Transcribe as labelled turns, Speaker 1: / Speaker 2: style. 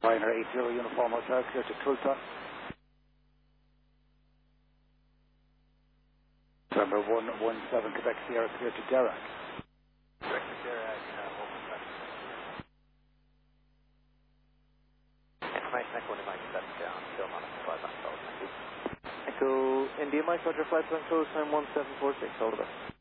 Speaker 1: Ryanair 80 Uniform Hotel, clear to Tulsa. November 117 Quebec Sierra, clear to Derek.
Speaker 2: Quebec Sierra, information Echo India Mike, that's still on flight on hold. Thank you. Echo India Mike, Roger, flight on close time 1746, all the best.